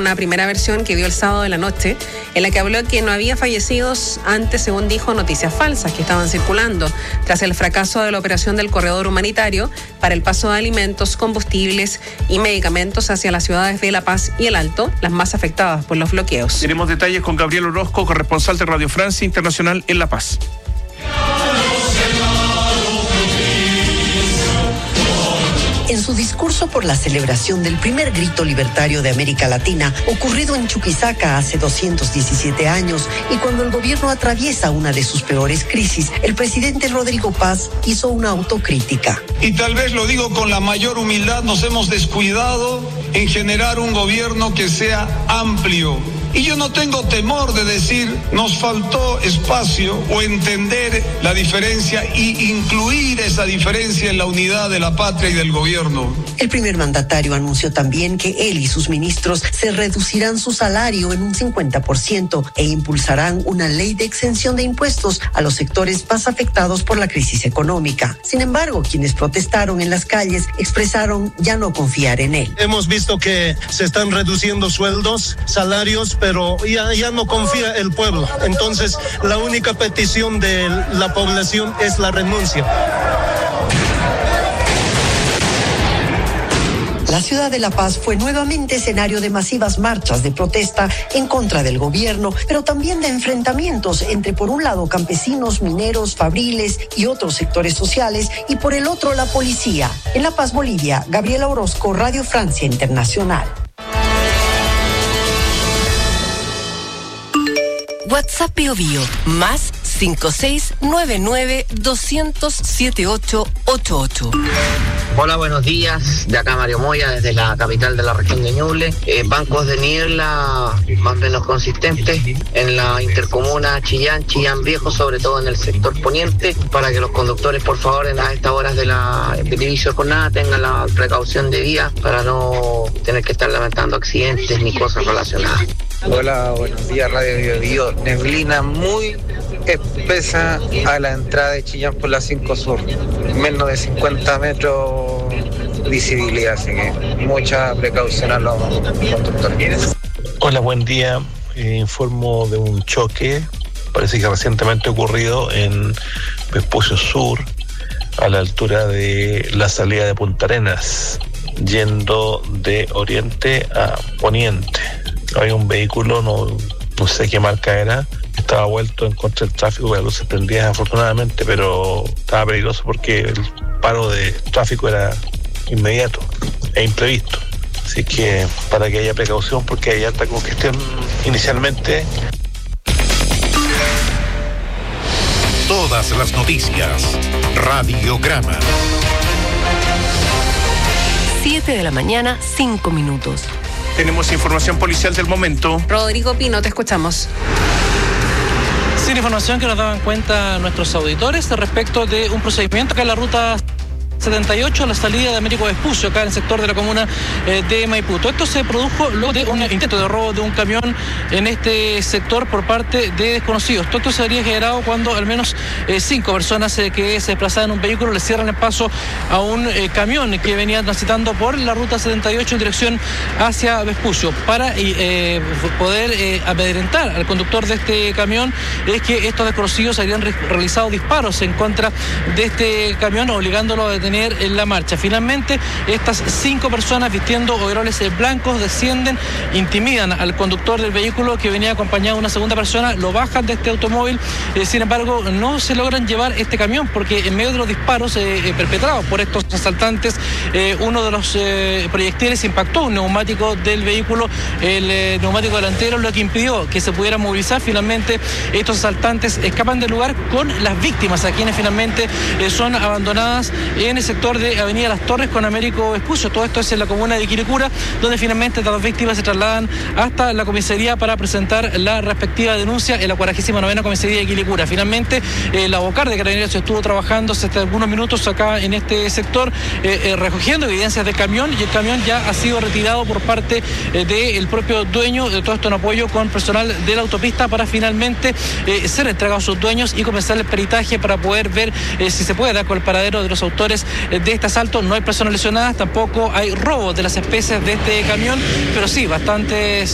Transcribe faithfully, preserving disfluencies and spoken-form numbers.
una primera versión que dio el sábado de la noche, en la que habló que no había fallecidos antes, según dijo, noticias falsas que estaban circulando tras el fracaso de la operación del corredor humanitario para el paso de alimentos, combustibles y medicamentos hacia las ciudades de La Paz y El Alto, las más afectadas por los bloqueos. Tenemos detalles con Gabriel Orozco, corresponsal de Radio Francia Internacional en La Paz. En su discurso por la celebración del primer grito libertario de América Latina, ocurrido en Chuquisaca hace doscientos diecisiete años, y cuando el gobierno atraviesa una de sus peores crisis, el presidente Rodrigo Paz hizo una autocrítica. Y tal vez lo digo con la mayor humildad, nos hemos descuidado en generar un gobierno que sea amplio. Y yo no tengo temor de decir, nos faltó espacio o entender la diferencia y incluir esa diferencia en la unidad de la patria y del gobierno. El primer mandatario anunció también que él y sus ministros se reducirán su salario en un cincuenta por ciento e impulsarán una ley de exención de impuestos a los sectores más afectados por la crisis económica. Sin embargo, quienes protestaron en las calles expresaron ya no confiar en él. Hemos visto que se están reduciendo sueldos, salarios, pero ya, ya no confía el pueblo. Entonces, la única petición de la población es la renuncia. La ciudad de La Paz fue nuevamente escenario de masivas marchas de protesta en contra del gobierno, pero también de enfrentamientos entre, por un lado, campesinos, mineros, fabriles y otros sectores sociales, y por el otro, la policía. En La Paz, Bolivia, Gabriela Orozco, Radio Francia Internacional. WhatsApp Bio Bio, más cinco seis nueve nueve dos cero cero siete ocho ocho ocho. Hola, buenos días. De acá Mario Moya, desde la capital de la región de Ñuble. Eh, bancos de niebla más o menos consistentes en la intercomuna Chillán, Chillán Viejo, sobre todo en el sector poniente, para que los conductores, por favor, en estas horas de la, del inicio de jornada tengan la precaución debida para no tener que estar lamentando accidentes ni cosas relacionadas. Hola, buenos días, Radio Bio Bio. Neblina muy espesa a la entrada de Chillán por la cinco Sur. Menos de cincuenta metros visibilidad, así que mucha precaución a los conductores. Hola, buen día. Eh, informo de un choque, parece que recientemente ocurrido en Vespucio Sur, a la altura de la salida de Punta Arenas, yendo de oriente a poniente. Hay un vehículo, no, no sé qué marca era, estaba vuelto en contra del tráfico con las luces prendidas afortunadamente, pero estaba peligroso porque el paro de tráfico era inmediato e imprevisto. Así que para que haya precaución, porque hay alta congestión inicialmente. Todas las noticias. Radiograma. siete de la mañana, cinco minutos. Tenemos información policial del momento. Rodrigo Pino, te escuchamos. Sin información que nos daban cuenta nuestros auditores respecto de un procedimiento que es la ruta setenta y ocho a la salida de Américo Vespucio, acá en el sector de la comuna eh, de Maipú. Todo esto se produjo luego de un intento de robo de un camión en este sector por parte de desconocidos. Todo esto se habría generado cuando al menos eh, cinco personas eh, que se desplazaban en un vehículo le cierran el paso a un eh, camión que venía transitando por la ruta setenta y ocho en dirección hacia Vespucio. Para eh, poder eh, amedrentar al conductor de este camión, es que estos desconocidos habrían re- realizado disparos en contra de este camión, obligándolo a detener en la marcha. Finalmente, estas cinco personas vistiendo overoles blancos descienden, intimidan al conductor del vehículo que venía acompañado de una segunda persona, lo bajan de este automóvil, eh, sin embargo no se logran llevar este camión porque en medio de los disparos eh, eh, perpetrados por estos asaltantes, eh, uno de los eh, proyectiles impactó un neumático del vehículo, el eh, neumático delantero, lo que impidió que se pudiera movilizar. Finalmente, estos asaltantes escapan del lugar con las víctimas, a quienes finalmente eh, son abandonadas en el sector de Avenida Las Torres con Américo Vespucio. Todo esto es en la comuna de Quilicura, donde finalmente las dos víctimas se trasladan hasta la comisaría para presentar la respectiva denuncia en la cuadragésima novena comisaría de Quilicura. Finalmente, eh, la Bocar de Carabineros estuvo trabajando hasta algunos minutos acá en este sector, eh, eh, recogiendo evidencias del camión, y el camión ya ha sido retirado por parte eh, del propio dueño. De todo esto en apoyo con personal de la autopista para finalmente eh, ser entregado a sus dueños y comenzar el peritaje para poder ver eh, si se puede dar con el paradero de los autores de este asalto. No hay personas lesionadas, tampoco hay robo de las especies de este camión, pero sí bastantes